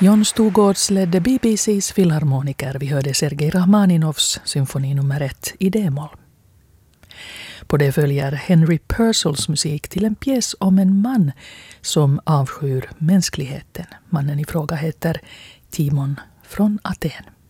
Jon Stugårds ledde BBCs filharmoniker. Vi hörde Sergej Rachmaninovs symfoni nummer 1 i D-moll. På det följer Henry Purcells musik till en pjäs om en man som avskyr mänskligheten. Mannen i fråga heter Timon från Aten.